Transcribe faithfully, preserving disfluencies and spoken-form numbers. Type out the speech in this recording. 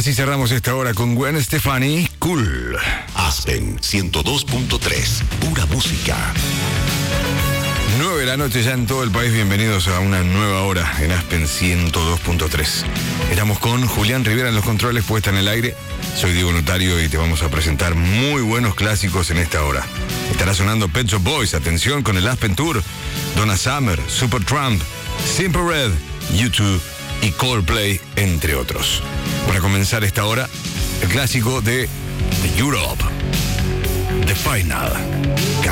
Así cerramos esta hora con Gwen Stefani, Cool. Aspen ciento dos punto tres, pura música. nueve de la noche ya en todo el país. Bienvenidos a una nueva hora en Aspen ciento dos punto tres. Estamos con Julián Rivera en los controles, puesta en el aire. Soy Diego Notario y te vamos a presentar muy buenos clásicos en esta hora. Estará sonando Pet Shop Boys, atención con el Aspen Tour, Donna Summer, Supertramp, Simple Red, U dos y Coldplay, entre otros. Para comenzar esta hora, el clásico de The Europe, The Final.